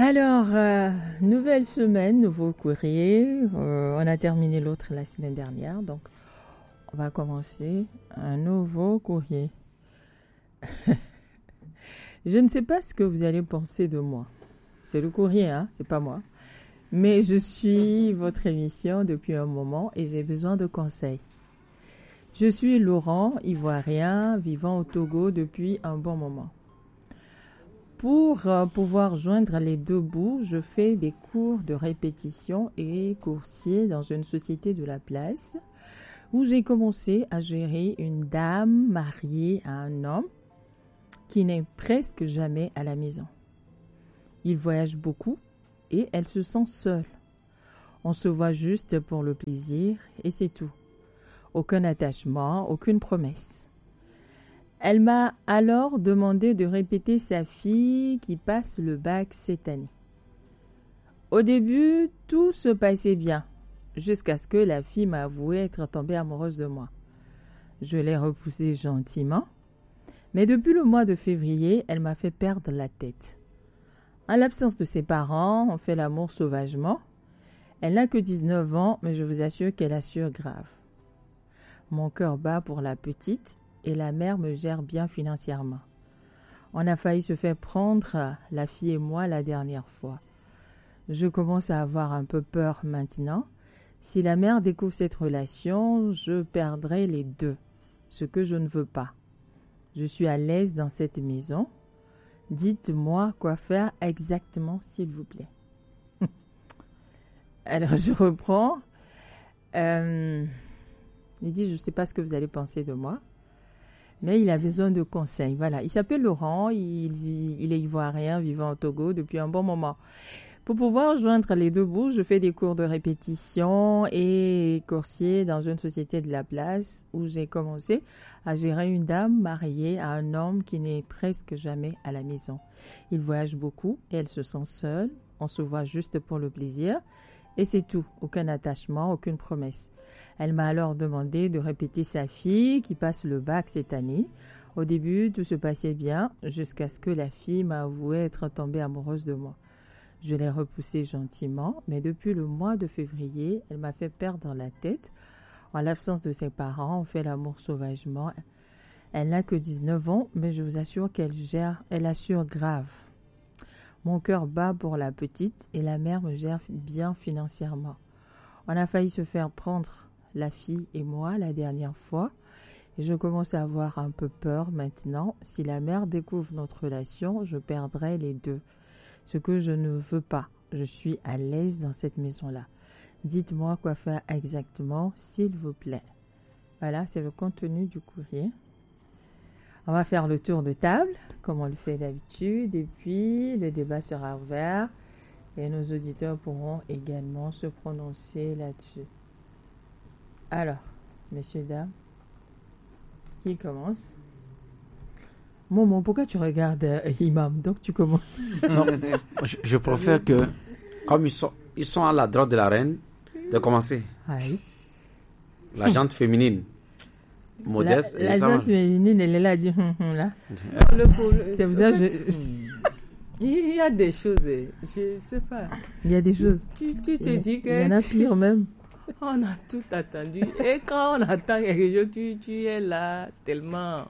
Alors, nouvelle semaine, nouveau courrier. On a terminé l'autre la semaine dernière, donc on va commencer un nouveau courrier. Je ne sais pas ce que vous allez penser de moi. C'est le courrier, hein, c'est pas moi. Mais je suis votre émission depuis un moment et j'ai besoin de conseils. Je suis Laurent, ivoirien, vivant au Togo depuis un bon moment. Pour pouvoir joindre les deux bouts, je fais des cours de répétition et coursier dans une société de la place où j'ai commencé à gérer une dame mariée à un homme qui n'est presque jamais à la maison. Il voyage beaucoup et elle se sent seule. On se voit juste pour le plaisir et c'est tout. Aucun attachement, aucune promesse. Elle m'a alors demandé de répéter sa fille qui passe le bac cette année. Au début, tout se passait bien, jusqu'à ce que la fille m'a avoué être tombée amoureuse de moi. Je l'ai repoussée gentiment, mais depuis le mois de février, elle m'a fait perdre la tête. En l'absence de ses parents, on fait l'amour sauvagement. Elle n'a que 19 ans, mais je vous assure qu'elle assure grave. Mon cœur bat pour la petite et la mère me gère bien financièrement. On a failli se faire prendre, la fille et moi, la dernière fois. Je commence à avoir un peu peur maintenant. Si la mère découvre cette relation, je perdrai les deux, ce que je ne veux pas. Je suis à l'aise dans cette maison. Dites-moi quoi faire exactement, s'il vous plaît. Alors, je reprends. Il dit, je ne sais pas ce que vous allez penser de moi, mais il a besoin de conseils. Voilà, il s'appelle Laurent, il est ivoirien, vivant au Togo depuis un bon moment. Pour pouvoir joindre les deux bouts, je fais des cours de répétition et coursier dans une société de la place où j'ai commencé à gérer une dame mariée à un homme qui n'est presque jamais à la maison. Il voyage beaucoup et elle se sent seule. On se voit juste pour le plaisir et c'est tout. Aucun attachement, aucune promesse. Elle m'a alors demandé de répéter sa fille qui passe le bac cette année. Au début, tout se passait bien jusqu'à ce que la fille m'a avoué être tombée amoureuse de moi. Je l'ai repoussée gentiment, mais depuis le mois de février, elle m'a fait perdre la tête. En l'absence de ses parents, on fait l'amour sauvagement. Elle n'a que 19 ans, mais je vous assure elle assure grave. Mon cœur bat pour la petite et la mère me gère bien financièrement. On a failli se faire prendre, la fille et moi, la dernière fois. Et je commence à avoir un peu peur maintenant. Si la mère découvre notre relation, je perdrai les deux. Ce que je ne veux pas. Je suis à l'aise dans cette maison-là. Dites-moi quoi faire exactement, s'il vous plaît. Voilà, c'est le contenu du courrier. On va faire le tour de table, comme on le fait d'habitude, et puis le débat sera ouvert et nos auditeurs pourront également se prononcer là-dessus. Alors, messieurs, dames, qui commence? Momo, pourquoi tu regardes Imam? Donc tu commences. Non, je préfère que, comme ils sont à la droite de la reine, de commencer. Oui. La gente féminine, modeste. La gente féminine, elle est là, elle dit là. C'est vous ça, il y a des choses, je sais pas. Il y a des choses. Tu te dis que... Il y en a pire même. On a tout attendu. Et quand on attend quelque chose, tu es là tellement...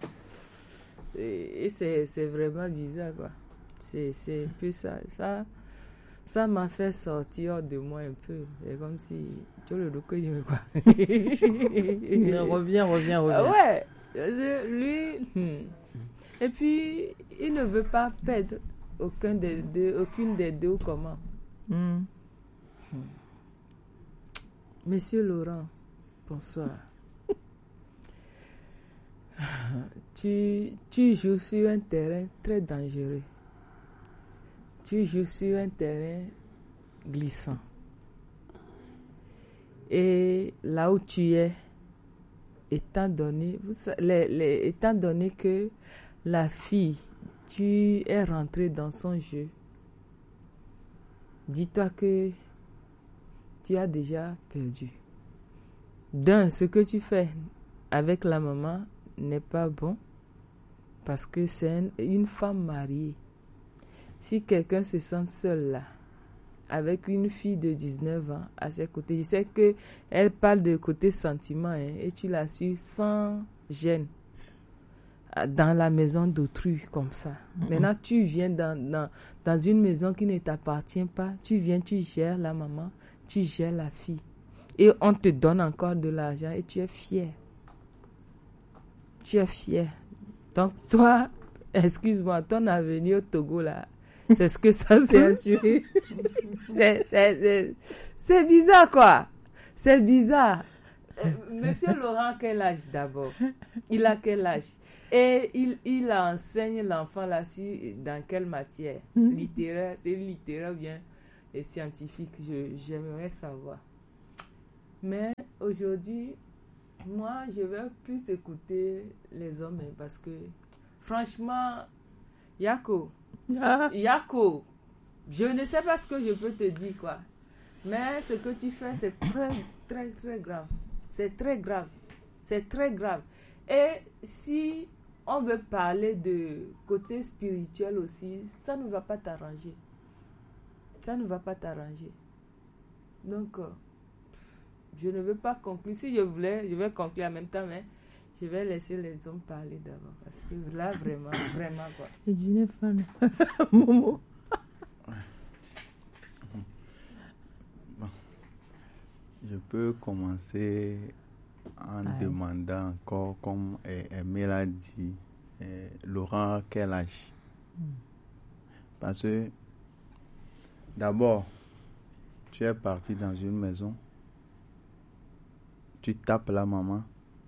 Et c'est vraiment bizarre, quoi. C'est un peu ça. Ça m'a fait sortir de moi un peu. C'est comme si... Tu le reconnais, quoi. Reviens. Ouais. Lui... Et puis, il ne veut pas perdre aucune des deux, comment. Monsieur Laurent, bonsoir. Tu joues sur un terrain très dangereux. Tu joues sur un terrain glissant. Et là où tu es, étant donné que la fille, tu es rentré dans son jeu, dis-toi que tu as déjà perdu. Ce que tu fais avec la maman n'est pas bon parce que c'est une femme mariée. si quelqu'un se sent seul là, avec une fille de 19 ans à ses côtés, je sais qu'elle parle de côté sentiment, hein, et tu la suis sans gêne dans la maison d'autrui comme ça. Maintenant, tu viens dans une maison qui ne t'appartient pas, tu viens, tu gères la maman, tu gères la fille. Et on te donne encore de l'argent et tu es fier. Tu es fier. Donc toi, excuse-moi, ton avenir au Togo là, c'est ce que ça s'est assuré. C'est bizarre quoi. C'est bizarre. Monsieur Laurent, quel âge d'abord? Il a quel âge? Et il enseigne l'enfant là-dessus dans quelle matière? Littéraire, c'est littéraire bien et scientifique. J'aimerais savoir. Mais aujourd'hui, moi, je vais plus écouter les hommes parce que, franchement, Yako, je ne sais pas ce que je peux te dire, quoi. Mais ce que tu fais, c'est très, très, très grave. C'est très grave. C'est très grave. Et si on veut parler de côté spirituel aussi, ça ne va pas t'arranger. Ça ne va pas t'arranger. Donc, je ne veux pas conclure. Si je voulais, je vais conclure en même temps, mais je vais laisser les hommes parler d'abord. Parce que là, vraiment, vraiment, quoi. Et dîner fan. Momo. Bon. Je peux commencer en demandant encore, comme Aimé l'a dit, Laurent, quel âge? Parce que, d'abord, tu es parti dans une maison, tu tapes la maman,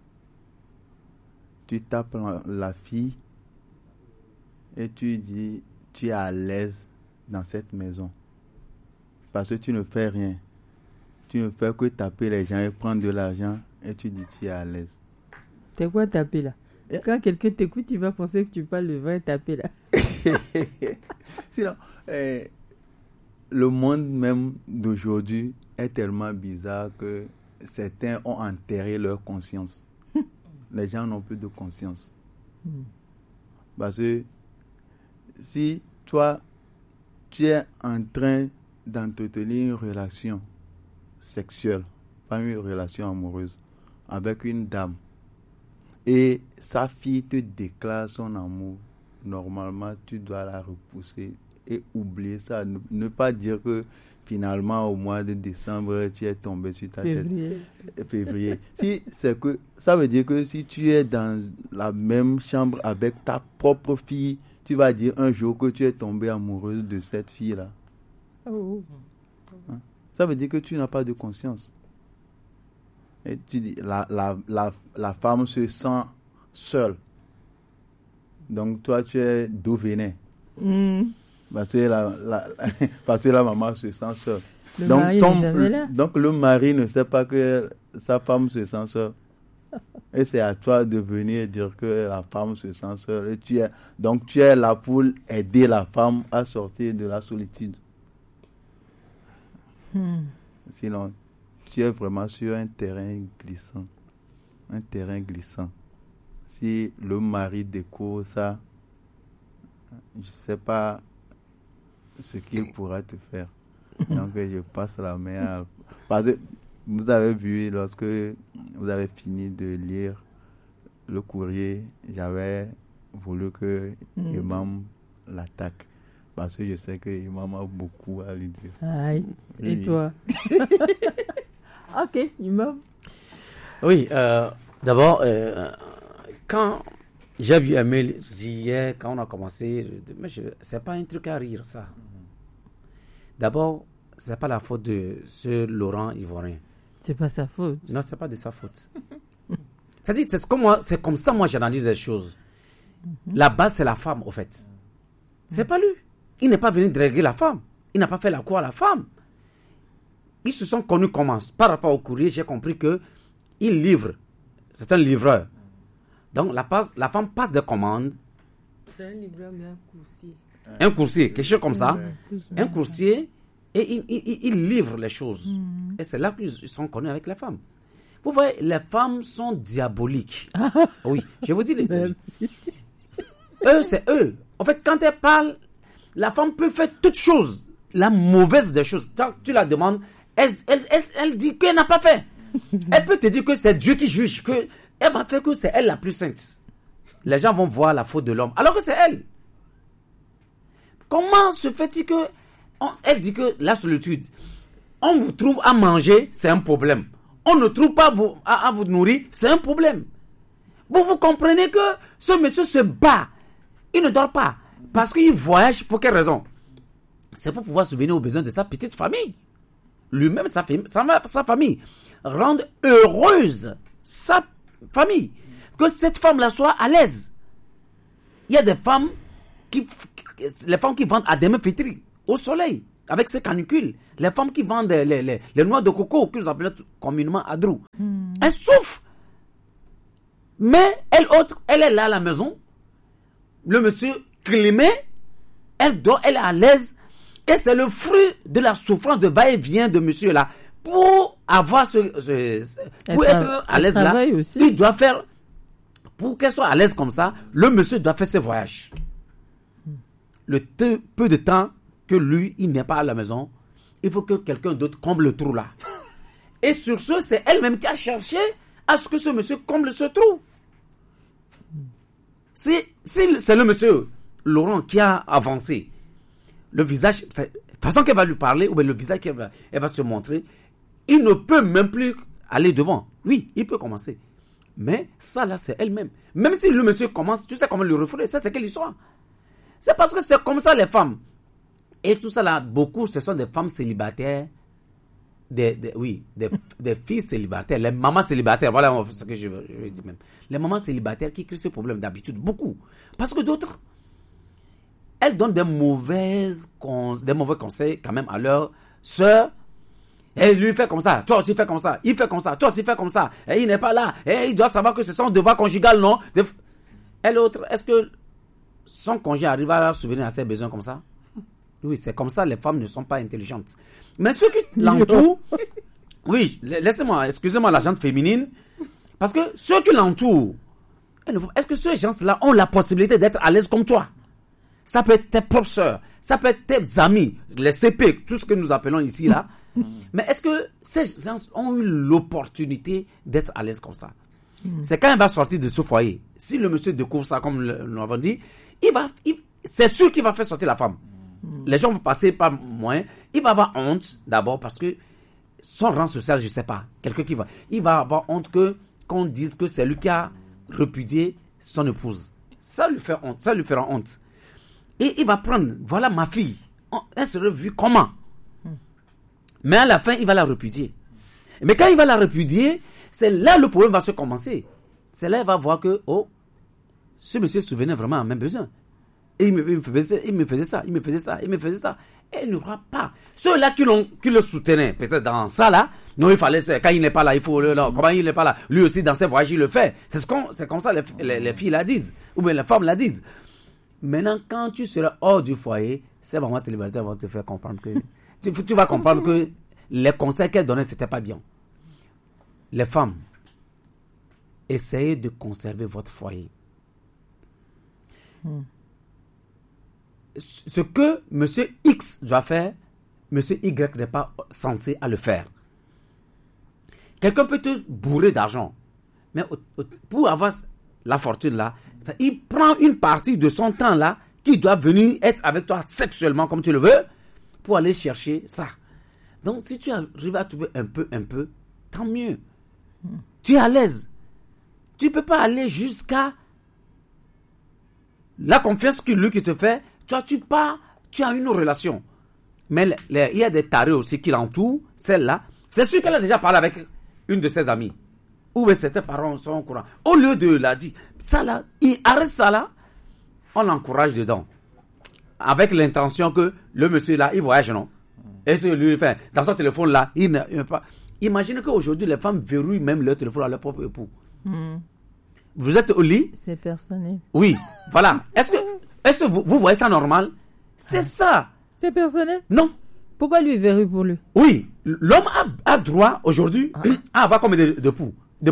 tu tapes la fille et tu dis tu es à l'aise dans cette maison parce que tu ne fais rien, tu ne fais que taper les gens et prendre de l'argent et tu dis tu es à l'aise. C'est quoi taper là? Quand quelqu'un t'écoute, il va penser que tu parles le vrai taper là. Sinon, le monde même d'aujourd'hui est tellement bizarre que certains ont enterré leur conscience. Les gens n'ont plus de conscience. Parce que si toi, tu es en train d'entretenir une relation sexuelle, pas une relation amoureuse, avec une dame, et sa fille te déclare son amour, normalement, tu dois la repousser et oublier ça. Ne pas dire que finalement, au mois de décembre, tu es tombé sur ta tête. Février. Si c'est que, ça veut dire que si tu es dans la même chambre avec ta propre fille, tu vas dire un jour que tu es tombé amoureuse de cette fille-là. Oh. Hein? Ça veut dire que tu n'as pas de conscience. Et tu dis, la femme se sent seule. Donc toi, tu es d'où venait. Parce que la maman se sent seule. Donc le mari ne sait pas que sa femme se sent seule. Et c'est à toi de venir dire que la femme se sent seule. Et tu es là pour aider la femme à sortir de la solitude. Sinon, tu es vraiment sur un terrain glissant. Un terrain glissant. Si le mari découvre ça, je ne sais pas ce qu'il pourra te faire. Donc je passe la main à... Parce que vous avez vu, lorsque vous avez fini de lire le courrier, j'avais voulu que Imam l'attaque. Parce que je sais que Imam a beaucoup à lui dire. Aïe. Et toi? Ok, Imam. Oui, d'abord, quand j'ai vu un mail hier, quand on a commencé, c'est pas un truc à rire, ça. D'abord, c'est pas la faute de ce Laurent Ivoirien. C'est pas sa faute. Non, c'est pas de sa faute. C'est-à-dire, c'est comme ça, moi, j'analyse les choses. La base, c'est la femme, au fait. C'est pas lui. Il n'est pas venu draguer la femme. Il n'a pas fait la cour à la femme. Ils se sont connus comment? Par rapport au courrier, j'ai compris que il livre. C'est un livreur. Donc, la femme passe des commandes. C'est un livreur, mais un coursier. Un coursier, quelque chose comme ça. Un coursier, et il livre les choses. Et c'est là qu'ils sont connus avec les femmes. Vous voyez, les femmes sont diaboliques. Oui, je vous dis. Eux, c'est eux. En fait, quand elles parlent, La femme peut faire toutes choses, la mauvaise des choses. Quand tu la demandes, elle dit qu'elle n'a pas fait. Elle peut te dire que c'est Dieu qui juge, que elle va faire que c'est elle la plus sainte. Les gens vont voir la faute de l'homme, alors que c'est elle. Comment se fait-il que elle dit que la solitude, on vous trouve à manger, c'est un problème. On ne trouve pas à vous nourrir, c'est un problème. Vous comprenez que ce monsieur se bat. Il ne dort pas. Parce qu'il voyage, pour quelle raison? C'est pour pouvoir subvenir aux besoins de sa petite famille. Lui-même, sa famille. Rendre heureuse sa famille. Que cette femme-là soit à l'aise. Il y a des femmes les femmes qui vendent à des fitri au soleil, avec ces canicules. Les femmes qui vendent les noix de coco, que nous appelons communément adrou. Elles souffrent. Mais elle est là à la maison. Le monsieur climé, elle dort, elle est à l'aise. Et c'est le fruit de la souffrance de va-et-vient de monsieur là. Pour avoir pour être à l'aise là, aussi. Il doit faire, pour qu'elle soit à l'aise comme ça, le monsieur doit faire ses voyages. Le peu de temps que lui, il n'est pas à la maison, il faut que quelqu'un d'autre comble le trou là. Et sur ce, c'est elle-même qui a cherché à ce que ce monsieur comble ce trou. Si c'est le monsieur Laurent qui a avancé, le visage, la façon qu'elle va lui parler, ou bien le visage qu'elle va se montrer, il ne peut même plus aller devant. Oui, il peut commencer. Mais ça là, c'est elle-même. Même si le monsieur commence, tu sais comment le refouler, ça c'est quelle histoire? C'est parce que c'est comme ça les femmes. Et tout ça là, beaucoup, ce sont des femmes célibataires, des filles célibataires, les mamans célibataires, voilà ce que je veux dire même. Les mamans célibataires qui créent ce problème d'habitude, beaucoup. Parce que d'autres, elles donnent des mauvais conseils quand même à leur sœur. Et lui fait comme ça, toi aussi fais comme ça, il fait comme ça, toi aussi fais comme ça, et il n'est pas là, et il doit savoir que c'est son devoir conjugal, non? Et l'autre, est-ce que son conjoint arrive à souvenir à ses besoins comme ça? Oui, c'est comme ça, les femmes ne sont pas intelligentes. Mais ceux qui l'entourent, oui, laissez-moi, excusez-moi la gente féminine, parce que ceux qui l'entourent, est-ce que ces gens-là ont la possibilité d'être à l'aise comme toi? Ça peut être tes propres sœurs, ça peut être tes amis, les CP, tout ce que nous appelons ici, là. Mais est-ce que ces gens ont eu l'opportunité d'être à l'aise comme ça? C'est quand il va sortir de ce foyer. Si le monsieur découvre ça, comme nous l'avons dit, c'est sûr qu'il va faire sortir la femme. Les gens vont passer par moins. Il va avoir honte d'abord parce que son rang social, je ne sais pas. Il va avoir honte qu'on dise que c'est lui qui a repudié son épouse. Ça lui fait honte, ça lui fera honte. Et il va prendre, voilà ma fille. Elle serait vue comment? Mais à la fin, il va la repudier. Mais quand il va la repudier, c'est là le problème va se commencer. C'est là qu'il va voir que, ce monsieur se souvenait vraiment à mes besoins. Et il me faisait ça. Et il ne croit pas. Ceux-là qui le soutenaient, peut-être dans ça là, non, il fallait, quand il n'est pas là, comment il n'est pas là? Lui aussi, dans ses voyages, il le fait. C'est comme ça les filles la disent. Ou bien les femmes la disent. Maintenant, quand tu seras hors du foyer, ces mamans célibataires vont te faire comprendre que, tu vas comprendre que les conseils qu'elles donnaient, c'était pas bien. Les femmes, essayez de conserver votre foyer. Ce que monsieur X doit faire, monsieur Y n'est pas censé à le faire. Quelqu'un peut te bourrer d'argent, mais pour avoir la fortune là, il prend une partie de son temps là, qui doit venir être avec toi sexuellement comme tu le veux, pour aller chercher ça. Donc si tu arrives à trouver un peu, tant mieux. Tu es à l'aise. Tu peux pas aller jusqu'à la confiance que lui qui te fait. Toi, tu as une relation. Mais il y a des tarés aussi qui l'entourent, celle-là. C'est sûr qu'elle a déjà parlé avec une de ses amies. Ou bien certains parents sont au courant. Au lieu de la dire, ça là, il arrête ça là, on l'encourage dedans. Avec l'intention que le monsieur là, il voyage, non? Et ce lui fait, dans son téléphone là, il ne pas. Imaginez qu'aujourd'hui, les femmes verrouillent même leur téléphone à leur propre époux. Vous êtes au lit? C'est personnel. Oui, voilà. Est-ce que vous voyez ça normal? C'est ça. C'est personnel? Non. Pourquoi lui verrouille pour lui? Oui, l'homme a droit aujourd'hui à avoir combien d'épouses?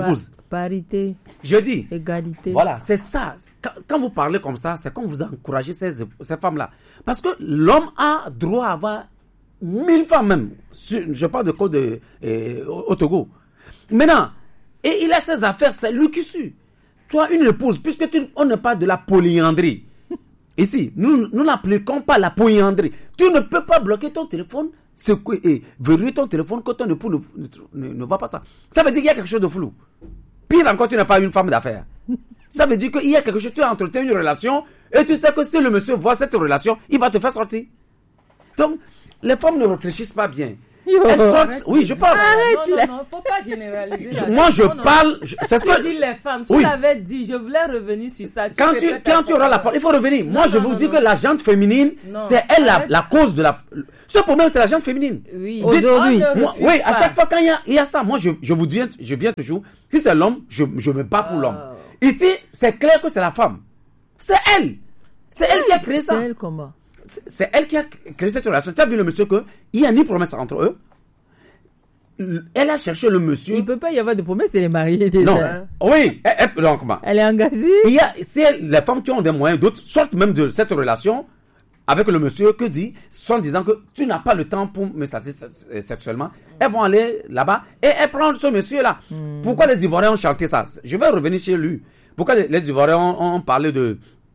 Parité, Je dis, égalité. voilà, c'est ça. Quand vous parlez comme ça, c'est comme vous encouragez ces femmes-là. Parce que l'homme a droit à avoir 1000 femmes même. Je parle de code au Togo. Maintenant, et il a ses affaires, c'est lui qui suit. Toi, une épouse, puisque on ne parle de la polyandrie. Ici, nous n'appliquons pas la polyandrie. Tu ne peux pas bloquer ton téléphone et verrouiller ton téléphone quand ton époux ne voit pas ça. Ça veut dire qu'il y a quelque chose de flou. Pire encore, tu n'as pas une femme d'affaires. Ça veut dire qu'il y a quelque chose, tu as entretenu une relation et tu sais que si le monsieur voit cette relation, il va te faire sortir. Donc, les femmes ne réfléchissent pas bien. Elles sortent, oui, je parle. Non, faut pas généraliser. Moi, je parle, c'est ce que dis les femmes. Tu oui. l'avais dit, je voulais revenir sur ça. Quand tu auras la parole, il faut revenir. Moi, je vous dis que la gente féminine, c'est elle la cause de la. Ce problème, c'est la gente féminine. Oui. Aujourd'hui. Oui, à chaque fois quand il y a ça, moi, je viens toujours. Si c'est l'homme, je me bats pour l'homme. Ici, c'est clair que c'est la femme. C'est elle. C'est elle qui a créé ça. C'est elle comment? C'est elle qui a créé cette relation. Tu as vu le monsieur il n'y a ni promesse entre eux. Elle a cherché le monsieur. Il ne peut pas y avoir de promesse, elle est mariée déjà. Non. Oui. Donc, elle est engagée. Il y a, les femmes qui ont des moyens, d'autres sortent même de cette relation avec le monsieur que dit, en disant que tu n'as pas le temps pour me satisfaire sexuellement. Elles vont aller là-bas et elles prennent ce monsieur-là. Pourquoi les Ivoiriens ont chanté ça? Je vais revenir chez lui. Pourquoi les Ivoiriens ont parlé de...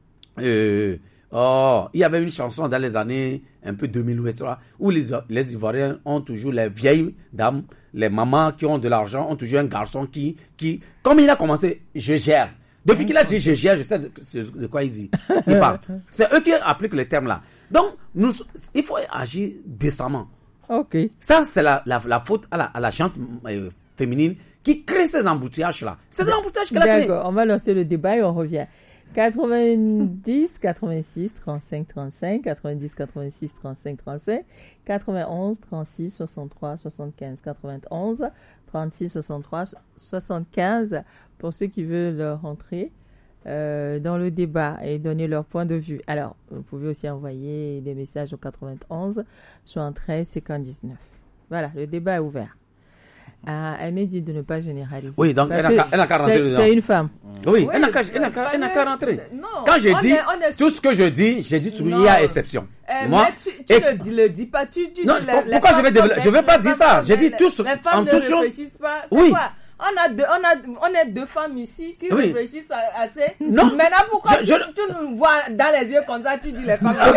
il y avait une chanson dans les années un peu 2008 où les Ivoiriens ont toujours, les vieilles dames, les mamans qui ont de l'argent, ont toujours un garçon qui comme il a commencé, je gère. Depuis qu'il a dit je gère, je sais de quoi il dit. Il parle. C'est eux qui appliquent les termes là. Donc, il faut agir décemment. Ok. Ça, c'est la faute à la gente féminine qui crée ces embouteillages là. C'est de l'embouteillage qu'elle a créé. D'accord, on va lancer le débat et on revient. 90, 86, 35, 35, 90, 86, 35, 35, 91, 36, 63, 75, 91, 36, 63, 75, pour ceux qui veulent rentrer dans le débat et donner leur point de vue. Alors, vous pouvez aussi envoyer des messages au 91, 73, 59. Voilà, le débat est ouvert. Elle m'a dit de ne pas généraliser. Oui, donc elle a qu'à rentrer dedans. C'est une femme. Oui, elle n'a qu'à rentrer. Quand je dis tout ce que je dis, j'ai dit qu'il y a exception. Moi, tu le dis pas. Tu dis non, pourquoi je vais pas dire ça? J'ai dit tout ce les femmes ne réfléchissent pas. Oui. On est deux femmes ici qui réfléchissent assez. Non. Maintenant, pourquoi tu nous vois dans les yeux comme ça, tu dis les femmes.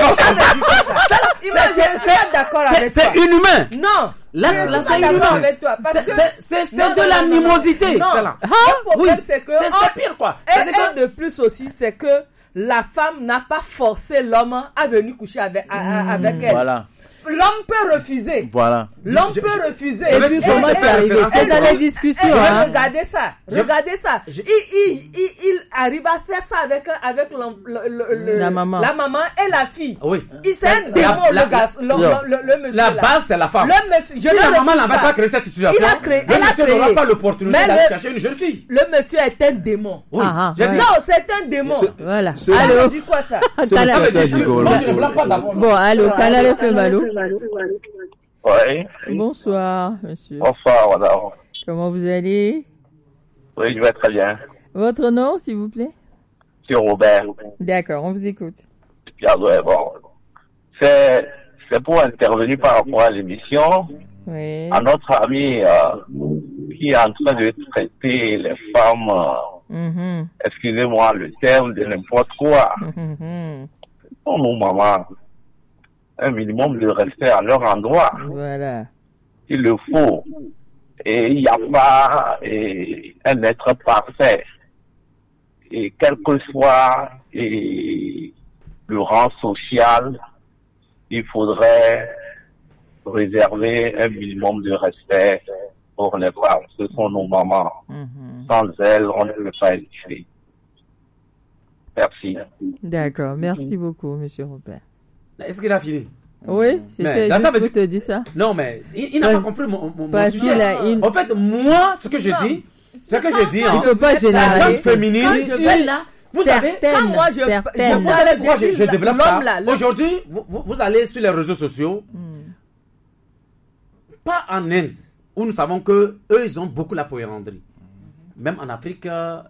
C'est d'accord avec toi. C'est inhumain. Non. Là, c'est inhumain. C'est de l'animosité. Le problème, c'est que. C'est pire, quoi. Et de plus aussi, c'est que la femme n'a pas forcé l'homme à venir coucher avec elle. Voilà. L'homme peut refuser. Voilà. L'homme peut refuser. Et puis comment c'est arrivé? C'est dans les discussions. Regardez ça. Il arrive à faire ça avec la maman et la fille. Oui. C'est un démon, le monsieur. La base, c'est la femme. Le monsieur, si la maman n'avait pas créé cette situation, elle a créé. n'aura pas l'opportunité d'aller chercher une jeune fille. Le monsieur est un démon. Oui. Non, c'est un démon. Voilà. Allô. Dis quoi ça? Moi, je ne blâme pas d'abord. Bon, allô, Canal FM, allô. Oui. Bonsoir, monsieur. Bonsoir, madame. Comment vous allez? Oui, je vais très bien. Votre nom, s'il vous plaît? C'est Robert. D'accord, on vous écoute. Bien, ouais, bon. C'est pour intervenir par rapport à l'émission. Oui. À notre ami qui est en train de traiter les femmes, excusez-moi le terme, de n'importe quoi. Oh non, maman. Un minimum de respect à leur endroit. Voilà. Il le faut. Et il n'y a pas un être parfait. Et quel que soit le rang social, il faudrait réserver un minimum de respect pour les femmes. Ce sont nos mamans. Sans elles, on ne peut pas exister. Merci. D'accord. Merci beaucoup, monsieur Robert. Est-ce qu'il a fini? Oui, c'était juste pour te dire ça. Non, mais il n'a pas compris mon sujet. En fait, moi, ce que je dis, il ne faut pas généraliser. La gente féminine, celle-là, vous savez, quand moi je développe ça. Aujourd'hui, vous allez sur les réseaux sociaux, pas en Inde, où nous savons que eux, ils ont beaucoup la polyandrie. même en Afrique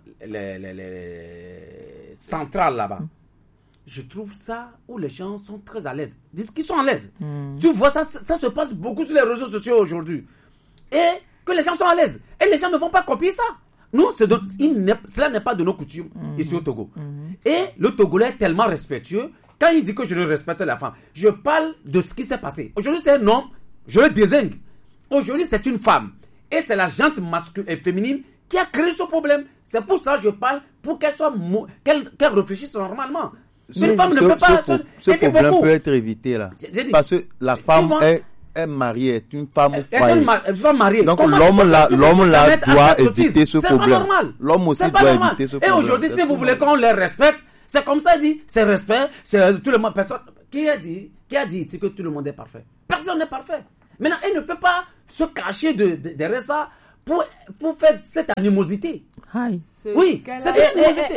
centrale là-bas, je trouve ça où les gens sont très à l'aise. Disent qu'ils sont à l'aise. Tu vois, ça se passe beaucoup sur les réseaux sociaux aujourd'hui. Et que les gens sont à l'aise. Et les gens ne vont pas copier ça. Nous, cela n'est pas de nos coutumes ici au Togo. Et le Togolais est tellement respectueux. Quand il dit que je ne respecte la femme, je parle de ce qui s'est passé. Aujourd'hui, c'est un homme, je le désigne. Aujourd'hui, c'est une femme. Et c'est la gente masculine et féminine qui a créé ce problème. C'est pour ça que je parle, pour qu'elle réfléchisse normalement. Une femme ne peut pas... Ce problème peut être évité là. Parce que la femme est mariée, est une femme au foyer. Elle est mariée. Donc l'homme là doit éviter ce problème. C'est pas normal. L'homme aussi doit éviter ce problème. Et aujourd'hui, si vous voulez qu'on les respecte, c'est comme ça dit. C'est respect, c'est tout le monde. Personne. Qui a dit ici que tout le monde est parfait? Personne n'est parfait. Maintenant, elle ne peut pas se cacher derrière ça pour faire cette animosité. Oui, c'est animosité.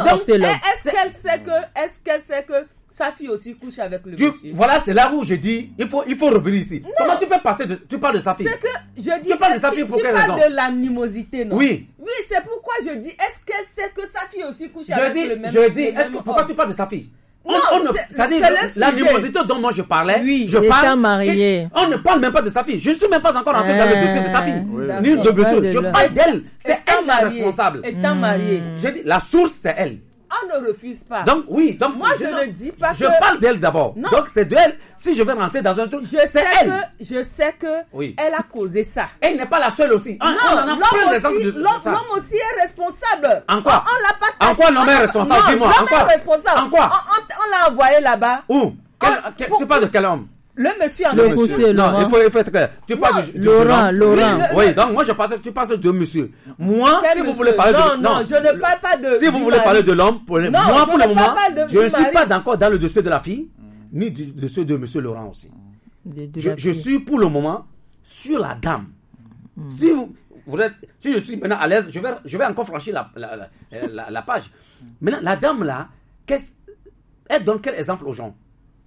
Est-ce qu'elle sait que sa fille aussi couche avec le monsieur? Voilà, c'est là où je dis, il faut revenir ici. Non. Comment tu peux passer tu parles de sa fille? C'est que je dis, tu parles de sa fille pour quelle raison? Tu parles de l'animosité, non? Oui. Oui, c'est pourquoi je dis, est-ce qu'elle sait que sa fille aussi couche avec le même homme? Je dis, pourquoi tu parles de sa fille? Non, c'est-à-dire l'animosité dont moi je parlais. Oui, je parle. Marié. On ne parle même pas de sa fille. Je ne suis même pas encore entré dans le dossier de sa fille. Ni de monsieur. Je parle d'elle. C'est elle qui est responsable. Étant mariée. Je dis, la source, c'est elle. On ne refuse pas. Donc, oui. Donc, moi, je ne dis pas je parle d'elle d'abord. Non. Donc, c'est d'elle. Si je vais rentrer dans un truc, c'est elle. Je sais que elle a causé ça. Elle n'est pas la seule aussi. Non, l'homme aussi est responsable. En quoi? On l'a pas caché. En quoi l'homme est responsable? Dis-moi. L'homme est responsable. En quoi? On l'a envoyé là-bas. Où? Tu parles de quel homme? Le monsieur en question. Non, il faut être clair. Tu parles du Laurent. Oui, donc moi tu passes de monsieur. Moi, si vous voulez parler de... Non, je ne parle pas de... Si vous voulez parler de l'homme, moi pour le moment, je ne suis pas d'accord dans le dossier de la fille, ni du dossier de monsieur Laurent aussi. Je suis pour le moment sur la dame. Si je suis maintenant à l'aise, je vais encore franchir la page. Maintenant, la dame là, elle donne quel exemple aux gens?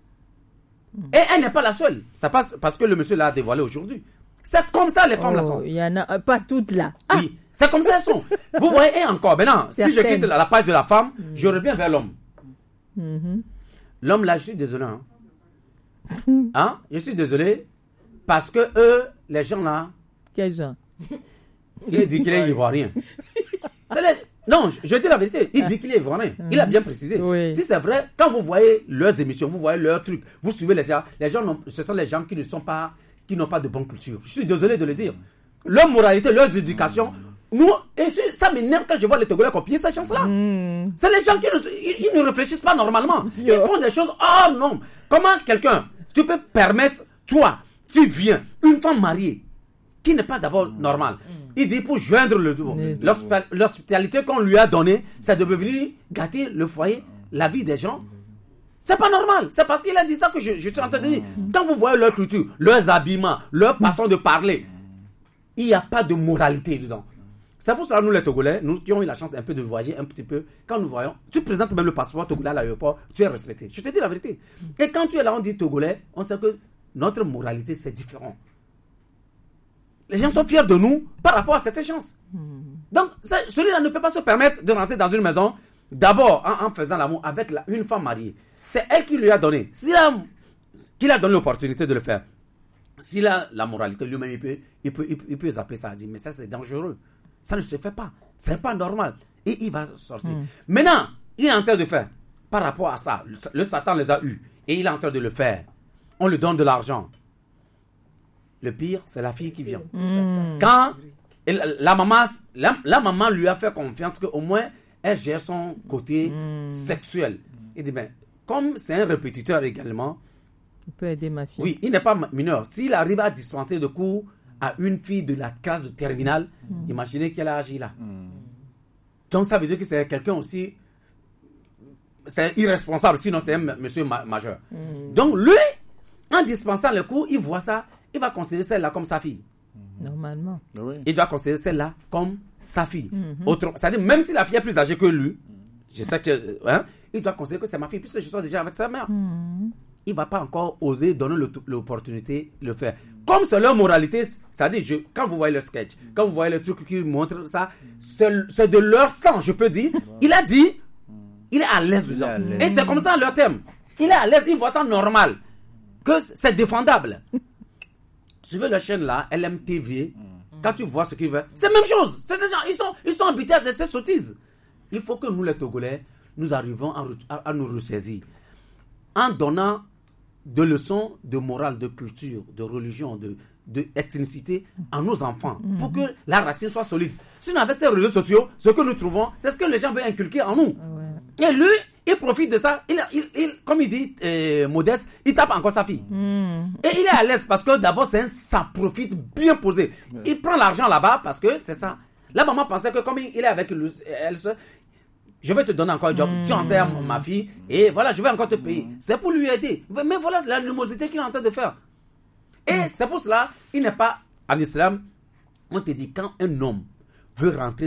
Et elle n'est pas la seule. Ça passe parce que le monsieur l'a dévoilé aujourd'hui. C'est comme ça les femmes là sont. Il y en a pas toutes là. Oui, c'est comme ça elles sont. Vous voyez, et encore, maintenant, si je quitte la page de la femme, je reviens vers l'homme. L'homme là, je suis désolé. Je suis désolé parce que eux, les gens là. Quels gens? Il dit qu'il est ivoirien. Non, je dis la vérité. Il dit qu'il est ivoirien. Il a bien précisé. Oui. Si c'est vrai, quand vous voyez leurs émissions, vous voyez leurs trucs, vous suivez les gens ce sont les gens qui n'ont pas de bonne culture. Je suis désolé de le dire. Leur moralité, leur éducation, ça m'énerve quand je vois les Togolais copier ces choses-là. C'est les gens qui ne réfléchissent pas normalement. Ils font des choses. Oh non. Comment quelqu'un, tu peux permettre, toi, tu viens, une femme mariée, qui n'est pas d'abord normale. Il dit pour joindre l'hospitalité qu'on lui a donnée, c'est de venir gâter le foyer, la vie des gens. C'est pas normal. C'est parce qu'il a dit ça que je suis en train de dire. Quand vous voyez leur culture, leurs habillements, leur façon de parler, il n'y a pas de moralité dedans. C'est pour ça que nous les Togolais, nous qui avons eu la chance un peu de voyager un petit peu, quand nous voyons, tu présentes même le passeport Togolais à l'aéroport, tu es respecté. Je te dis la vérité. Et quand tu es là, on dit Togolais, on sait que notre moralité c'est différent. Les gens sont fiers de nous par rapport à cette chance. Donc, celui-là ne peut pas se permettre de rentrer dans une maison, d'abord en faisant l'amour avec une femme mariée. C'est elle qui lui a donné. Qu'il a donné l'opportunité de le faire. S'il a la moralité, lui-même, il peut zapper ça. Il dit, mais ça, c'est dangereux. Ça ne se fait pas. C'est pas normal. Et il va sortir. Maintenant, il est en train de faire. Par rapport à ça, le Satan les a eus. Et il est en train de le faire. On lui donne de l'argent. Le pire, c'est la fille qui vient. Quand la maman lui a fait confiance qu'au moins, elle gère son côté sexuel. Il dit, ben, comme c'est un répétiteur également, il peut aider ma fille. Oui, il n'est pas mineur. S'il arrive à dispenser de cours à une fille de la classe de terminale, imaginez qu'elle a agi là. Donc, ça veut dire que c'est quelqu'un aussi, c'est irresponsable, sinon c'est un monsieur majeur. Donc, lui, en dispensant le cours, il voit ça, il va considérer celle-là comme sa fille. Normalement. Il doit considérer celle-là comme sa fille. C'est-à-dire, même si la fille est plus âgée que lui, je sais que, il doit considérer que c'est ma fille, puisque je suis déjà avec sa mère. il ne va pas encore oser donner l'opportunité de le faire. Comme c'est leur moralité, c'est-à-dire, quand vous voyez le sketch, quand vous voyez le truc qui montre ça, c'est de leur sang, je peux dire. Il a dit, il est à l'aise dedans. Et c'est comme ça leur thème. Il est à l'aise, il voit ça normal. Que c'est défendable. Tu veux la chaîne là, LMTV, quand tu vois ce qu'ils veulent, c'est la même chose. C'est des gens, ils sont habitués à ces sottises. Il faut que nous, les Togolais, nous arrivons à nous ressaisir. En donnant de leçons de morale, de culture, de religion, de ethnicité à nos enfants, pour que la racine soit solide. Sinon, avec ces réseaux sociaux, ce que nous trouvons, c'est ce que les gens veulent inculquer en nous. Et lui, il profite de ça. Comme il dit Modeste, il tape encore sa fille. Et il est à l'aise parce que d'abord, ça profite bien posé. Il prend l'argent là-bas parce que c'est ça. La maman pensait que comme il est avec elle, je vais te donner encore un job, tu enseignes ma fille, et voilà, je vais encore te payer. C'est pour lui aider. Mais voilà l'animosité qu'il est en train de faire. Et c'est pour cela, il n'est pas en islam. On te dit, quand un homme veut rentrer